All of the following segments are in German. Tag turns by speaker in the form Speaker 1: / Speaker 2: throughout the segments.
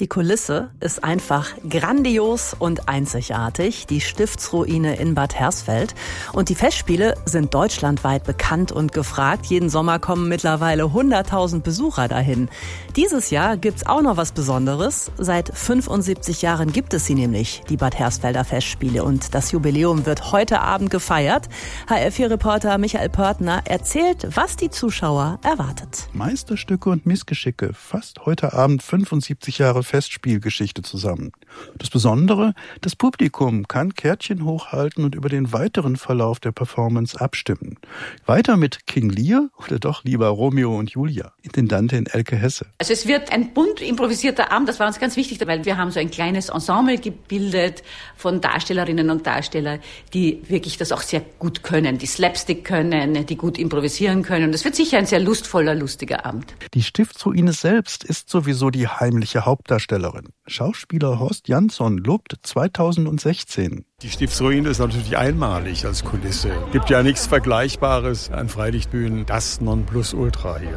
Speaker 1: Die Kulisse ist einfach grandios und einzigartig, die Stiftsruine in Bad Hersfeld. Und die Festspiele sind deutschlandweit bekannt und gefragt. Jeden Sommer kommen mittlerweile 100.000 Besucher dahin. Dieses Jahr gibt's auch noch was Besonderes. Seit 75 Jahren gibt es sie nämlich, die Bad Hersfelder Festspiele. Und das Jubiläum wird heute Abend gefeiert. HR4-Reporter Michael Pörtner erzählt, was die Zuschauer erwartet.
Speaker 2: Meisterstücke und Missgeschicke fasst heute Abend 75 Jahre Festspielgeschichte zusammen. Das Besondere, das Publikum kann Kärtchen hochhalten und über den weiteren Verlauf der Performance abstimmen. Weiter mit King Lear oder doch lieber Romeo und Julia, Intendantin Elke Hesse.
Speaker 3: Also es wird ein bunt improvisierter Abend, das war uns ganz wichtig, weil wir haben so ein kleines Ensemble gebildet von Darstellerinnen und Darstellern, die wirklich das auch sehr gut können, die Slapstick können, die gut improvisieren können. Das wird sicher ein sehr lustvoller, lustiger Abend.
Speaker 2: Die Stiftsruine selbst ist sowieso die heimliche Hauptdarstellerin. Schauspieler Horst Jansson lobt 2016.
Speaker 4: Die Stiftsruine ist natürlich einmalig als Kulisse. Gibt ja nichts Vergleichbares an Freilichtbühnen. Das Nonplusultra hier.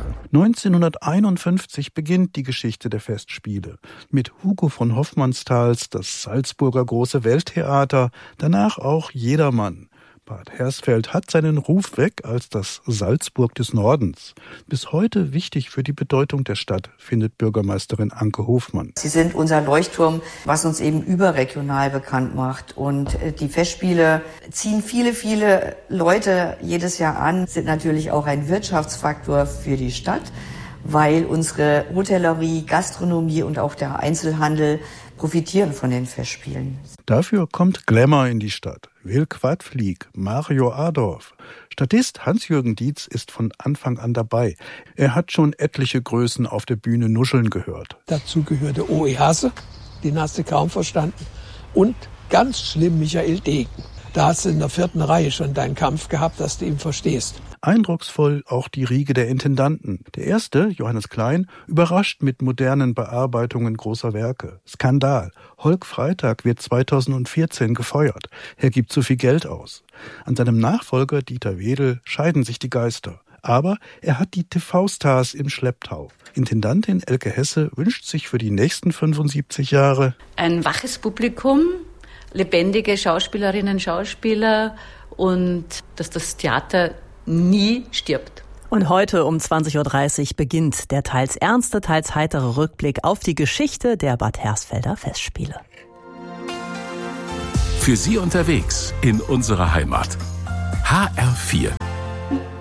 Speaker 2: 1951 beginnt die Geschichte der Festspiele. Mit Hugo von Hofmannsthals das Salzburger Große Welttheater, danach auch Jedermann. Bad Hersfeld hat seinen Ruf weg als das Salzburg des Nordens. Bis heute wichtig für die Bedeutung der Stadt, findet Bürgermeisterin Anke Hofmann.
Speaker 5: Sie sind unser Leuchtturm, was uns eben überregional bekannt macht. Und die Festspiele ziehen viele, viele Leute jedes Jahr an, sind natürlich auch ein Wirtschaftsfaktor für die Stadt, weil unsere Hotellerie, Gastronomie und auch der Einzelhandel profitieren von den Festspielen.
Speaker 2: Dafür kommt Glamour in die Stadt. Will Quadflieg, Mario Adorf. Statist Hans-Jürgen Dietz ist von Anfang an dabei. Er hat schon etliche Größen auf der Bühne nuscheln gehört.
Speaker 6: Dazu gehörte O.E. Hasse, den hast du kaum verstanden. Und ganz schlimm Michael Degen. Da hast du in der 4. Reihe schon deinen Kampf gehabt, dass du ihn verstehst.
Speaker 2: Eindrucksvoll auch die Riege der Intendanten. Der erste, Johannes Klein, überrascht mit modernen Bearbeitungen großer Werke. Skandal. Holk Freitag wird 2014 gefeuert. Er gibt zu viel Geld aus. An seinem Nachfolger Dieter Wedel scheiden sich die Geister. Aber er hat die TV-Stars im Schlepptau. Intendantin Elke Hesse wünscht sich für die nächsten 75 Jahre
Speaker 3: ein waches Publikum, lebendige Schauspielerinnen, Schauspieler und dass das Theater nie stirbt.
Speaker 1: Und heute um 20.30 Uhr beginnt der teils ernste, teils heitere Rückblick auf die Geschichte der Bad Hersfelder Festspiele.
Speaker 7: Für Sie unterwegs in unserer Heimat. HR4